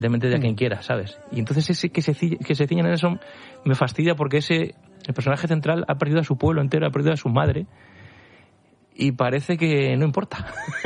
de a quien quiera, ¿sabes? Y entonces ese que se ciñan en eso me fastidia porque el personaje central ha perdido a su pueblo entero, ha perdido a su madre y parece que no importa.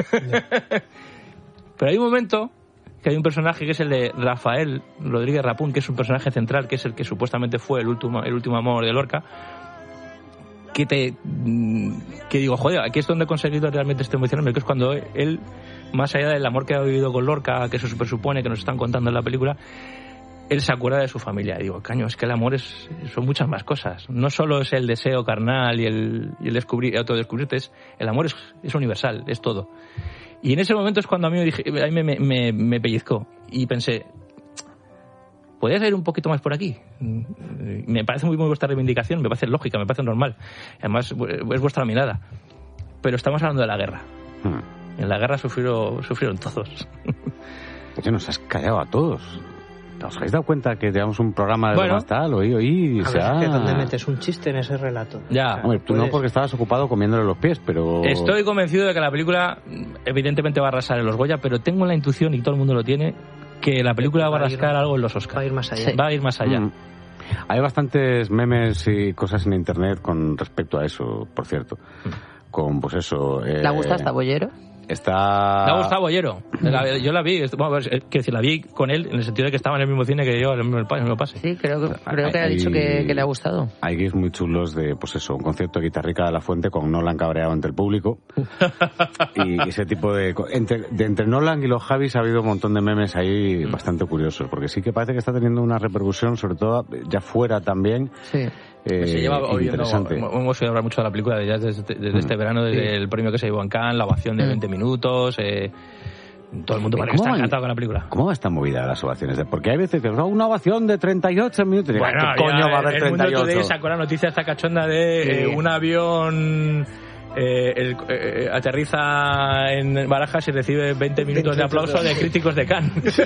Pero hay un momento que hay un personaje que es el de Rafael Rodríguez Rapún, que es un personaje central, que es el que supuestamente fue el último amor de Lorca, que digo, joder, aquí es donde he conseguido realmente emocionarme, que es cuando él, más allá del amor que ha vivido con Lorca, que eso se presupone, que nos están contando en la película, él se acuerda de su familia. Y digo, caño, es que el amor son muchas más cosas. No solo es el deseo carnal y el autodescubrirte, el amor es universal, es todo. Y en ese momento es cuando a mí me pellizcó y pensé, ¿podrías ir un poquito más por aquí? Me parece muy vuestra reivindicación, me parece lógica, me parece normal. Además, es vuestra mirada. Pero estamos hablando de la guerra. En la guerra sufrieron todos. Oye, nos has callado a todos. ¿Os habéis dado cuenta que tenemos un programa de más tal? Oí, a ver, es que ¿dónde metes un chiste en ese relato? Ya. O sea, hombre, tú no, porque estabas ocupado comiéndole los pies, pero... Estoy convencido de que la película evidentemente va a arrasar en los Goya, pero tengo la intuición, y todo el mundo lo tiene, que la película va a rascar algo en los Oscars. Va a ir más allá. Va a ir más allá. Hay bastantes memes y cosas en internet con respecto a eso, por cierto. Con, pues eso... ¿Le gusta hasta Bollero? Le ha gustado Bollero. Yo la vi, la vi con él en el sentido de que estaba en el mismo cine que yo, en el mismo pase. Sí, creo que ha dicho que le ha gustado. Hay guis muy chulos de, pues eso, un concierto de Guitarrica de la Fuente con Nolan cabreado ante el público. Y ese tipo de... Entre Nolan y los Javis ha habido un montón de memes ahí bastante curiosos, porque sí que parece que está teniendo una repercusión, sobre todo ya fuera también. Sí. Se lleva interesante. Hemos oído hablar mucho de la película desde este verano, desde el premio que se llevó en Cannes, la ovación de 20 minutos. Todo el mundo parece que está encantado con la película. ¿Cómo va esta movida las ovaciones? Porque hay veces que una ovación de 38 minutos. Bueno, ¿qué coño va a haber 38? El Mundo sacó la noticia esta cachonda de un avión... aterriza en Barajas y recibe 20 minutos de aplauso de críticos de Cannes.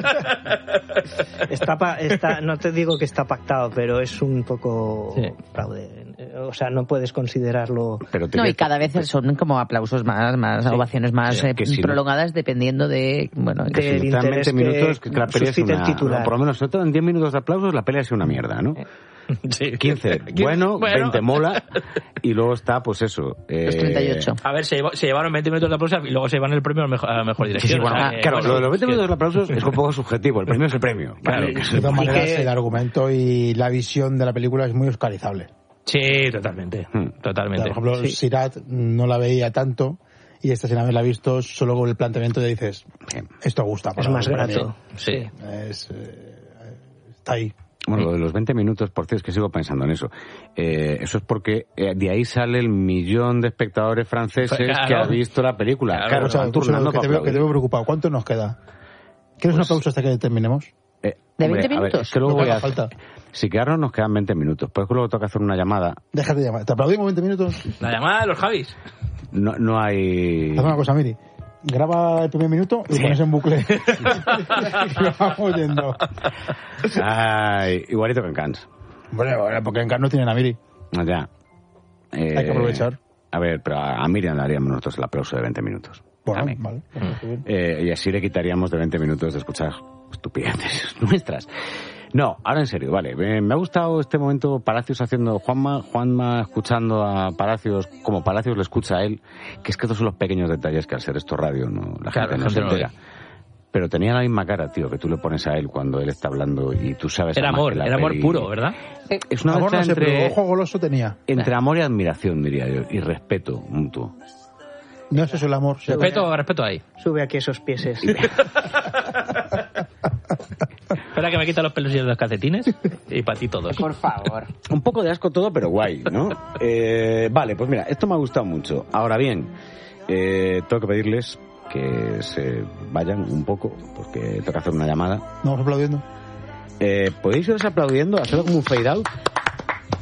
No te digo que está pactado, pero es un poco fraude. O sea, no puedes considerarlo... Y cada vez son como aplausos más ovaciones más prolongadas, dependiendo de... Bueno, del interés minutos, que la pelea suscite el titular. Por lo menos, en 10 minutos de aplausos, la pelea es una mierda, ¿no? Sí. 15, bueno, 20 mola, y luego está, pues eso... Los 38. A ver, se llevaron 20 minutos de aplausos y luego se llevan el premio a la mejor dirección. Claro, lo de los 20 minutos de aplausos es un poco subjetivo, el premio es el premio. Claro. De todas maneras, el argumento y la visión de la película es muy oscarizable. Sí, totalmente. Totalmente. Por ejemplo, Sirat no la veía tanto, y esta, sin haberla visto, solo con el planteamiento de dices, esto gusta. Es más barato. Sí. Está ahí. Bueno, lo de los 20 minutos, por cierto, es que sigo pensando en eso. Eso es porque de ahí sale el millón de espectadores franceses que ha visto la película. Claro, están turnando que te veo preocupado. ¿Cuánto nos queda? ¿Quieres una pausa hasta que terminemos? ¿De 20 minutos? A ver, es que luego si quedarnos nos quedan 20 minutos. Pues luego tengo que hacer una llamada. Déjate de llamar. ¿Te aplaudimos 20 minutos? La llamada de los Javis. No hay... Haz una cosa, Miri. Graba el primer minuto y lo pones en bucle. Y lo vamos yendo. Ay, igualito que en Cannes. Bueno, porque en Cannes no tienen a Miri. Ya. Hay que aprovechar. A ver, pero a Miriam le haríamos nosotros el aplauso de 20 minutos. Bueno, vale. Y así le quitaríamos de 20 minutos de escuchar estupideces nuestras. No, ahora en serio, vale. Me ha gustado este momento Palacios haciendo Juanma escuchando a Palacios como Palacios le escucha a él, que es que estos son los pequeños detalles que al ser esto radio la gente no se entera. Pero tenía la misma cara, tío, que tú le pones a él cuando él está hablando y tú sabes... Era amor puro, ¿verdad? Es una mezcla entre... ojo goloso tenía. Entre amor y admiración, diría yo, y respeto mutuo. No es eso el amor. Respeto ahí. Sube aquí esos pieses. Espera que me quita los pelos y los calcetines y para ti todos. Por favor. Un poco de asco todo, pero guay, ¿no? Vale, pues mira, esto me ha gustado mucho. Ahora bien, tengo que pedirles que se vayan un poco, porque tengo que hacer una llamada. ¿No vamos aplaudiendo? ¿Podéis iros aplaudiendo? Hacerlo como un fade out.